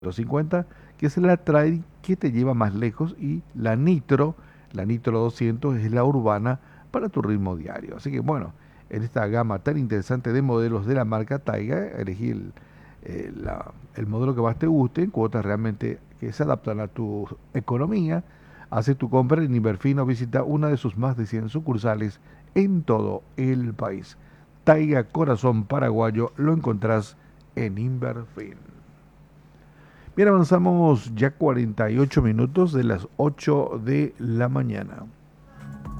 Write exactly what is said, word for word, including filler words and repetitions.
cincuenta, que es la Trail que te lleva más lejos, y la Nitro, la Nitro doscientos es la urbana para tu ritmo diario. Así que bueno, en esta gama tan interesante de modelos de la marca Taiga, elegí el, eh, la- el modelo que más te guste, en cuotas realmente que se adaptan a tu economía. Hace tu compra en Inverfin o visita una de sus más de cien sucursales en todo el país. Taiga Corazón Paraguayo lo encontrás en Inverfin. Bien, avanzamos ya cuarenta y ocho minutos de las ocho de la mañana.